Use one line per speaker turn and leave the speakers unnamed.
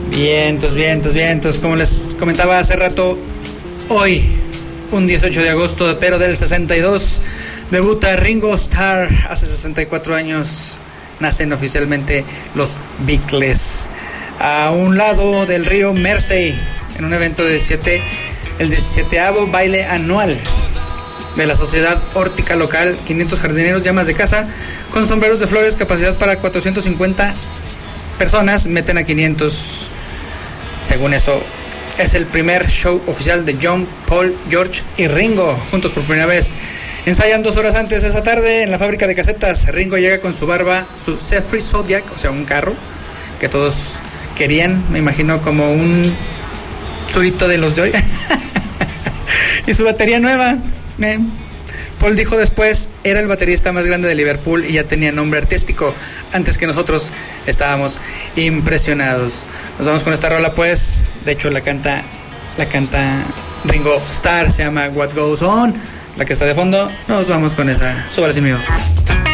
Vientos. Como les comentaba hace rato, hoy, un 18 de agosto, pero del 62, debuta Ringo Starr. Hace 64 años nacen oficialmente los Beatles. A un lado del río Mersey, en un evento de el 17º baile anual de la Sociedad Hórtica Local, 500 jardineros, llamas de casa, con sombreros de flores, capacidad para 450 personas, meten a 500. Según eso, es el primer show oficial de John, Paul, George y Ringo, juntos por primera vez. Ensayan 2 horas antes de esa tarde en la fábrica de casetas. Ringo llega con su barba, su Zephyr Zodiac, o sea, un carro que todos querían, me imagino, como un surito de los de hoy. Y su batería nueva. Paul dijo después, era el baterista más grande de Liverpool y ya tenía nombre artístico. Antes que nosotros estábamos impresionados. Nos vamos con esta rola, pues. De hecho la canta Ringo Starr, se llama What Goes On, la que está de fondo. Nos vamos con esa. Súbale, sí, mío.